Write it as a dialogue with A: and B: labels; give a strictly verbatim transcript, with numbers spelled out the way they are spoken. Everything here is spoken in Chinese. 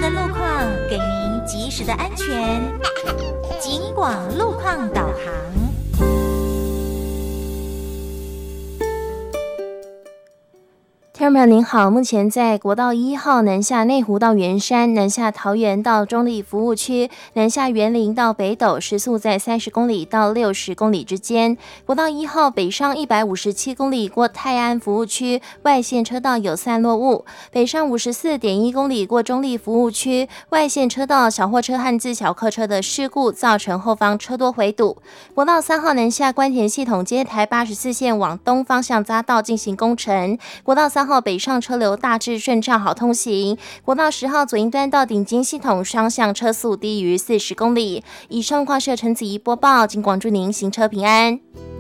A: 的路况，给您及时的安全。警广路况导航。
B: 听众朋友您好，目前在国道一号南下内湖到圆山，南下桃园到中立服务区，南下园林到北斗，时速在三十公里到六十公里之间。国道一号北上一百五十七公里过泰安服务区，外线车道有散落物；北上五十四点一公里过中立服务区，外线车道小货车和自小客车的事故造成后方车多回堵。国道三号南下关田系统接台八十四线往东方向匝道进行工程，国道三号北上车流大致顺畅好通行。国道十号左营端到顶金系统双向车速低于四十公里。以上路况是由陈子怡播报，警广祝您行车平安。